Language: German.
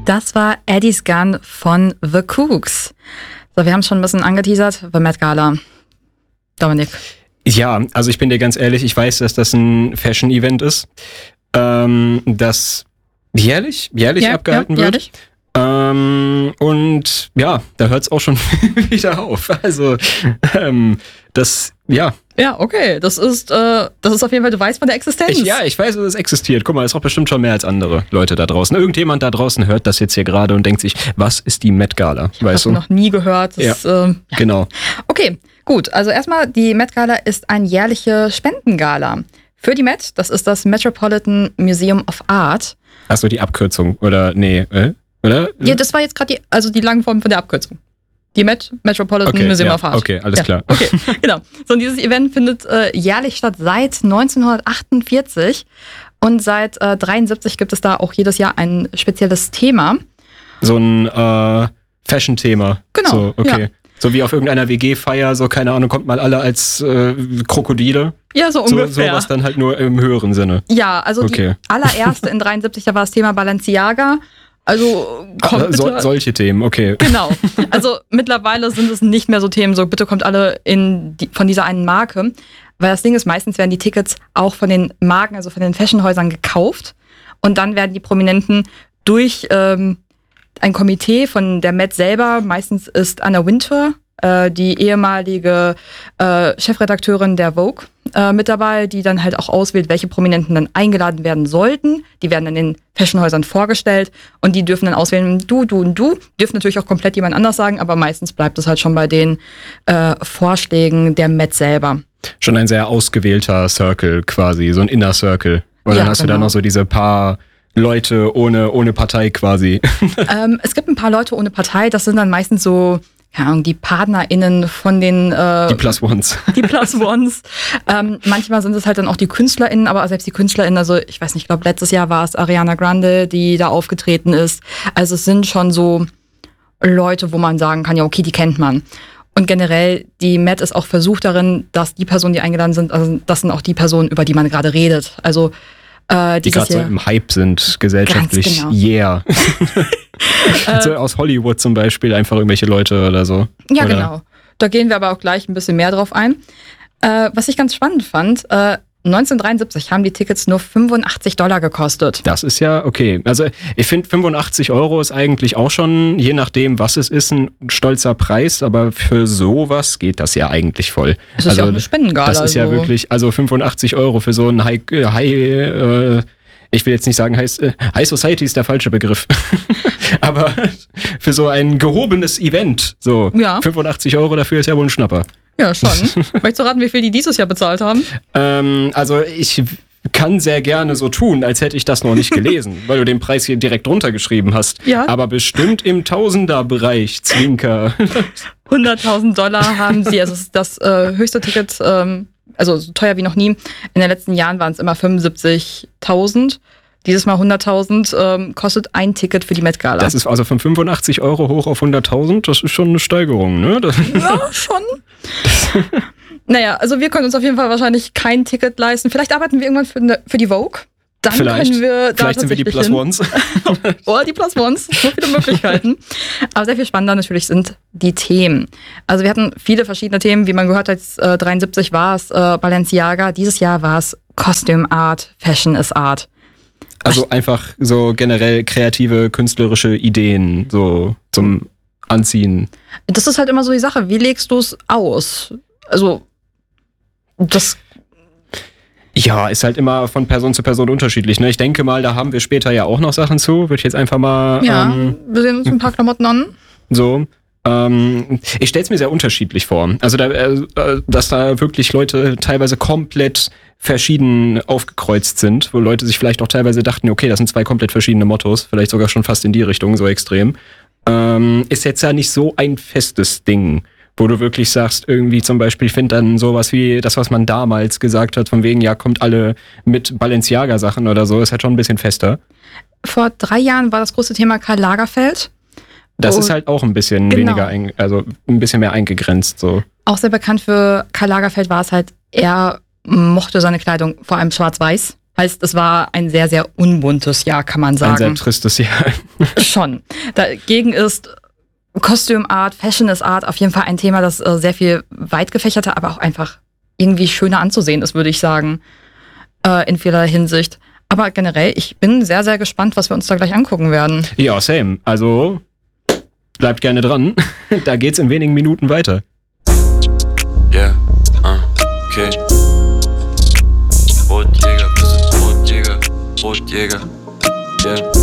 Das war Eddie's Gun von The Kooks. So, wir haben es schon ein bisschen angeteasert. The Met Gala. Dominik. Ja, also ich bin dir ganz ehrlich, ich weiß, dass das ein Fashion-Event ist, das jährlich abgehalten wird. Jährlich. Und ja, da hört es auch schon wieder auf. Also das, ja. Ja, okay, das ist auf jeden Fall, du weißt von der Existenz. Ich weiß, dass es existiert. Guck mal, ist auch bestimmt schon mehr als andere Leute da draußen. Irgendjemand da draußen hört das jetzt hier gerade und denkt sich, was ist die Met Gala? Ich habe das noch nie gehört. Das, ja, genau. Okay, gut. Also erstmal, die Met Gala ist eine jährliche Spendengala. Für die Met, das ist das Metropolitan Museum of Art. Achso, die Abkürzung, oder? Nee, oder? Ja, das war jetzt gerade die Langform von der Abkürzung. Die Metropolitan Museum of Art. Okay, alles klar. Okay, genau. So, und dieses Event findet jährlich statt seit 1948 und seit 1973 gibt es da auch jedes Jahr ein spezielles Thema. So ein Fashion-Thema. Genau. So, okay. Ja. So wie auf irgendeiner WG-Feier, so keine Ahnung, kommt mal alle als Krokodile. Ja, so ungefähr. So was dann halt nur im höheren Sinne. Ja, also die allererste in 73, da war das Thema Balenciaga. Also kommt solche Themen, okay. Genau. Also mittlerweile sind es nicht mehr so Themen, so bitte kommt alle von dieser einen Marke. Weil das Ding ist, meistens werden die Tickets auch von den Marken, also von den Fashionhäusern gekauft. Und dann werden die Prominenten durch ein Komitee von der Met selber, meistens ist Anna Wintour, die ehemalige Chefredakteurin der Vogue, mit dabei, die dann halt auch auswählt, welche Prominenten dann eingeladen werden sollten. Die werden dann in Fashionhäusern vorgestellt und die dürfen dann auswählen, du und du. Dürfen natürlich auch komplett jemand anders sagen, aber meistens bleibt es halt schon bei den Vorschlägen der Met selber. Schon ein sehr ausgewählter Circle quasi, so ein Inner Circle. Und dann hast du da noch so diese paar Leute ohne Partei quasi. Es gibt ein paar Leute ohne Partei, das sind dann meistens so, keine Ahnung, die PartnerInnen von den die Plus Ones. Die Plus Ones. Manchmal sind es halt dann auch die KünstlerInnen, aber selbst die KünstlerInnen, also ich weiß nicht, ich glaube letztes Jahr war es Ariana Grande, die da aufgetreten ist. Also es sind schon so Leute, wo man sagen kann, ja okay, die kennt man. Und generell, die Met ist auch versucht darin, dass die Personen, die eingeladen sind, also das sind auch die Personen, über die man gerade redet. Also die gerade so im Hype sind, gesellschaftlich. Genau. Yeah. So aus Hollywood zum Beispiel, einfach irgendwelche Leute oder so. Ja, oder? Genau. Da gehen wir aber auch gleich ein bisschen mehr drauf ein. Was ich ganz spannend fand, 1973 haben die Tickets nur $85 gekostet. Das ist ja okay. Also ich finde 85 € ist eigentlich auch schon, je nachdem was es ist, ein stolzer Preis, aber für sowas geht das ja eigentlich voll. Das ist ja auch eine Spendengala. Das ist ja wirklich, also 85 € für so ein ich will jetzt nicht sagen, High Society ist der falsche Begriff. Aber für so ein gehobenes Event, so ja. 85 € dafür ist ja wohl ein Schnapper. Ja, schon. Möchtest du raten, wie viel die dieses Jahr bezahlt haben? Also ich kann sehr gerne so tun, als hätte ich das noch nicht gelesen, weil du den Preis hier direkt runtergeschrieben hast. Ja. Aber bestimmt im Tausender-Bereich, Zwinker. $100.000 haben sie, also das höchste Ticket, also so teuer wie noch nie. In den letzten Jahren waren es immer 75.000. Dieses Mal 100.000 kostet ein Ticket für die Met Gala. Das ist also von 85 € hoch auf 100.000, das ist schon eine Steigerung, ne? Ja, schon. Naja, also wir können uns auf jeden Fall wahrscheinlich kein Ticket leisten. Vielleicht arbeiten wir irgendwann für die Vogue. Dann können wir da vielleicht sind wir die Plus Ones. Oder die Plus Ones. So viele Möglichkeiten. Aber sehr viel spannender natürlich sind die Themen. Also wir hatten viele verschiedene Themen. Wie man gehört hat, 73 war es Balenciaga. Dieses Jahr war es Costume Art, Fashion is Art. Also einfach so generell kreative, künstlerische Ideen so zum Anziehen. Das ist halt immer so die Sache. Wie legst du es aus? Also das... Ja, ist halt immer von Person zu Person unterschiedlich. Ne? Ich denke mal, da haben wir später ja auch noch Sachen zu. Würde ich jetzt einfach mal... Ja, wir sehen uns ein paar Klamotten an. So. Ich stelle es mir sehr unterschiedlich vor. Also, dass da wirklich Leute teilweise komplett verschieden aufgekreuzt sind, wo Leute sich vielleicht auch teilweise dachten, okay, das sind zwei komplett verschiedene Mottos, vielleicht sogar schon fast in die Richtung, so extrem. Ist jetzt ja nicht so ein festes Ding, wo du wirklich sagst, irgendwie zum Beispiel, ich finde dann sowas wie das, was man damals gesagt hat, von wegen, ja, kommt alle mit Balenciaga-Sachen oder so, ist halt schon ein bisschen fester. Vor 3 Jahren war das große Thema Karl Lagerfeld. Das ist halt auch ein bisschen weniger, also ein bisschen mehr eingegrenzt, so. Auch sehr bekannt für Karl Lagerfeld war es halt, er mochte seine Kleidung vor allem schwarz-weiß. Heißt, es war ein sehr, sehr unbuntes Jahr, kann man sagen. Ein sehr tristes Jahr. Schon. Dagegen ist Costume Art, Fashion is Art auf jeden Fall ein Thema, das sehr viel weit gefächerter, aber auch einfach irgendwie schöner anzusehen ist, würde ich sagen, in vieler Hinsicht. Aber generell, ich bin sehr, sehr gespannt, was wir uns da gleich angucken werden. Ja, same. Also bleibt gerne dran. Da geht's in wenigen Minuten weiter. Yeah, okay. Rotjäger, bist du Rotjäger, Rotjäger, yeah.